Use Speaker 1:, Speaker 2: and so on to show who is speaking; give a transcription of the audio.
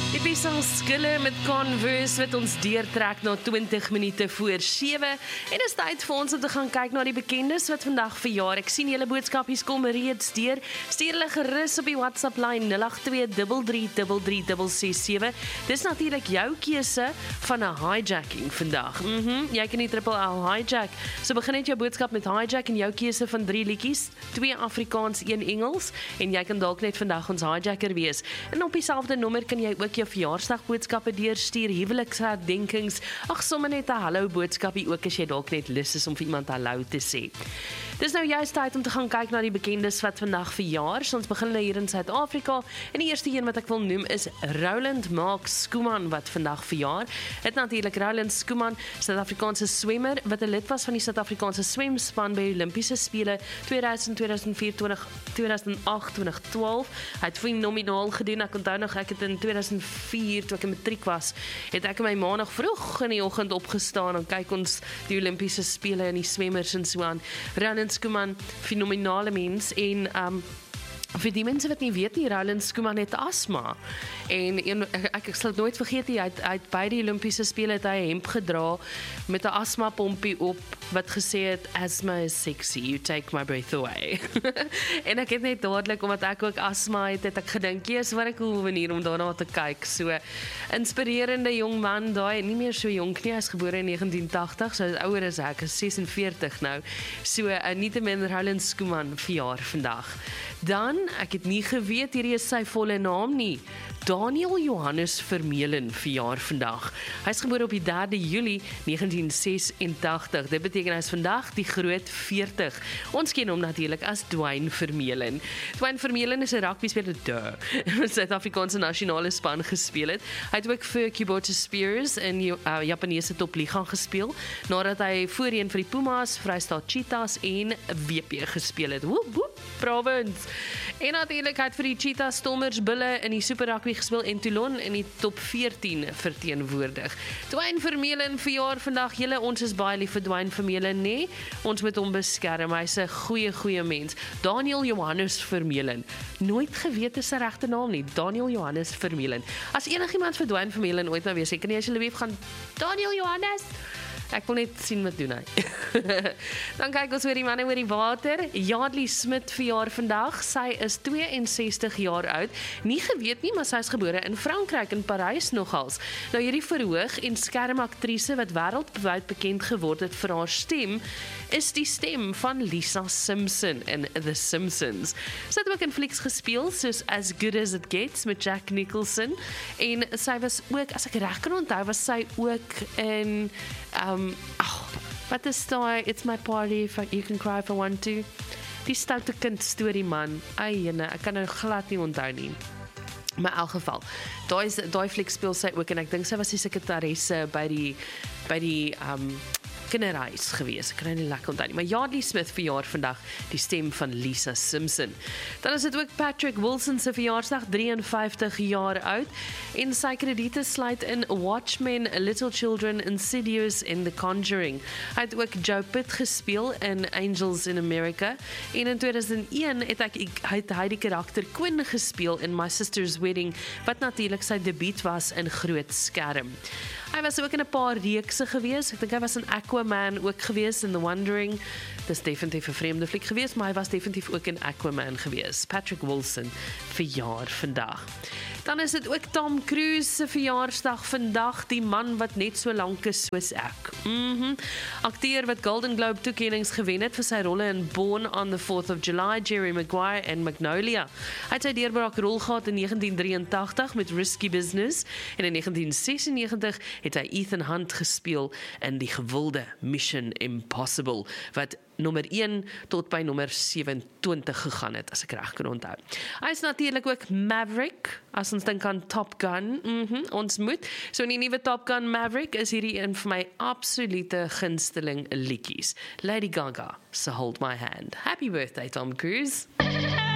Speaker 1: Die Piesaal Skille met Converse wat ons deurtrek na 20 minute voor 7 en is tyd vir ons om te gaan kyk na die bekendes wat vandag verjaar. Ek sien julle boodskapies kom reeds deur. Stuur hulle gerus op die WhatsApp lyn 082333367. Dis natuurlik jou keuse van 'n hijacking vandag. Jy kan die triple L hijack. So begin net jou boodskap met hijack en jou keuse van 3 liedjies, 2 Afrikaans, 1 Engels en jy kan dalk net vandag ons hijacker wees. En op dieselfde nommer kan jy ook jou verjaarsdagboodskappe deurstuur, huweliksherdenkings, ag sommer net 'n hallo boodskapie ook as jy dalk net lus is om vir iemand hallo te sê. Dis nou juist tyd om te gaan kyk na die bekendes wat vandag verjaar. So ons begin hier in Suid-Afrika en die eerste een wat ek wil noem is Roland Marx Skuman wat vandag verjaar. Het natuurlik Roland Skuman, Suid-Afrikaanse swemmer wat 'n lid was van die Suid-Afrikaanse swemspan by die Olimpiese Spele 2000, 2004, 2008, 2012. Hy het fenomenaal gedoen. Ek onthou nog ek het in 2004 toe ek in matriek was, het ek my maandag vroeg in die oggend opgestaan en kyk ons die Olimpiese Spele en die swemmers en so aan. Roland Skuman, fenomenale mens en vir die mense wat nie weet nie, Roland Skuman het asma. En ek sal nooit vergeet hy het by die Olimpiese Spele het hy 'n hemp gedra met 'n asma pompie op wat gesê het asthma is sexy, you take my breath away. En ek het net dadelik omdat ek ook asma het ek gedink, jy's wat 'n cool manier om daarna te kyk. So inspirerende jong man daai, nie meer so jonk nie, hy is gebore in 1980, so hy is ouer as ek, is 46 nou. So nietemin Roland Skuman verjaar vandag. Dan, ek het nie geweet hierdie is sy volle naam nie. Daniel Johannes Vermeulen verjaar vandag. Hy is gebore op die 3de Julie 1986. Dit beteken hy is vandag die groot 40. Ons ken hom natuurlik as Dwayne Vermeulen. Dwayne Vermeulen is 'n rugbyspeler in Suid-Afrikaanse nasionale span gespeel het. Hy het ook vir Kubota Spears in Japaneese topliga gespeel, nadat hy voorheen vir die Pumas, Vrystaat Cheetahs en WP gespeel het. Woep woep, Province. En natuurlik het vir die Cheetah Stormers Bulle in die Super Rugby gespeel en Toulon in die top 14 verteenwoordig. Dwayne Vermeulen verjaar vandag. Julle, ons is baie lief vir Dwayne Vermeulen, nee. Ons moet hom beskerm. Hy's 'n goeie mens. Daniel Johannes Vermeulen. Nooit geweet is sy regte naam nie. Daniel Johannes Vermeulen. As enigiemand vir Dwayne Vermeulen ooit nou weer sê, kan jy asseblief gaan Daniel Johannes. Ek wil net sien wat doen hy. Dan kyk ons oor die manne oor die water. Yardley Smith verjaar vandag. Sy is 62 jaar oud. Nie geweet nie, maar sy is gebore in Frankryk, in Parys nogals. Nou hierdie verhoog en skermaktrise wat wêreldwyd bekend geword het vir haar stem, is die stem van Lisa Simpson in The Simpsons. Sy het ook in flieks gespeel, soos As Good As It Gets met Jack Nicholson. En sy was ook, as ek reg kan onthou, was sy ook in wat is daai It's My Party if You Can Cry If I Want To. Die stoute kind storie man. Jene, ek kan nou glad nie onthou nie. Maar in elk geval, daai fliek speel sy ook en ek dink sy was die sekretaresse by die kinderhuis gewees. Ek kan nie lekker onthou nie. Maar Yardley Smith verjaar vandag, die stem van Lisa Simpson. Dan is dit ook Patrick Wilson se verjaarsdag, 53 jaar oud. En sy krediete sluit in Watchmen, Little Children, Insidious en The Conjuring. Hy het ook Joe Pitt gespeel in Angels in America. En in 2001 het hy die karakter Quinn gespeel in My Sister's Wedding, wat natuurlik sy debuut was in groot skerm. Hy was ook in 'n paar reekse gewees. Ek dink hy was in Aquaman ook gewees, in The Wandering. Dis definitief 'n vreemde fliek gewees, maar hy was definitief ook in Aquaman gewees. Patrick Wilson verjaar vandag. Dan is dit ook Tom Cruise se verjaarsdag vandag, die man wat net so lank is soos ek. Akteur wat Golden Globe toekennings gewen het vir sy rolle in Born on the 4th of July, Jerry Maguire en Magnolia. Hy het sy deurbraakrol gehad in 1983 met Risky Business en in 1996 het hy Ethan Hunt gespeel in die gewilde Mission Impossible, wat nommer 1 tot by nommer 27 gegaan het, as ek reg kan onthou. Hy is natuurlik ook Maverick, as ons dink aan Top Gun, ons moet. So in die nuwe Top Gun Maverick is hierdie een vir my absolute gunsteling liedjies. Lady Gaga se Hold My Hand. Happy birthday, Tom Cruise.